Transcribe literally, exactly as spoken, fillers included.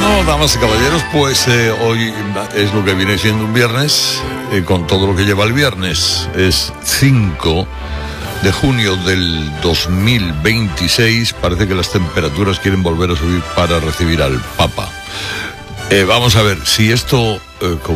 Bueno, damas y caballeros, pues eh, hoy es lo que viene siendo un viernes, eh, con todo lo que lleva el viernes. Es cinco de junio del dos mil veintiséis. Parece que las temperaturas quieren volver a subir para recibir al Papa. Eh, vamos a ver si esto... Eh,